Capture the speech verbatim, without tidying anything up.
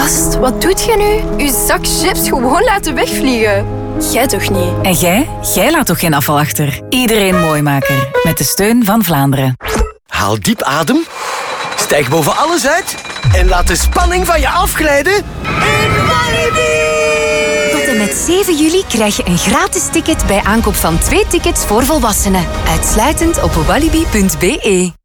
Gast, wat doet je nu? Uw zak chips gewoon laten wegvliegen. Jij toch niet? En jij? Jij laat toch geen afval achter? Iedereen Mooimaker. Met de steun van Vlaanderen. Haal diep adem. Stijg boven alles uit. En laat de spanning van je afglijden. In Walibi! Tot en met zeven juli krijg je een gratis ticket bij aankoop van twee tickets voor volwassenen. Uitsluitend op walibi punt be.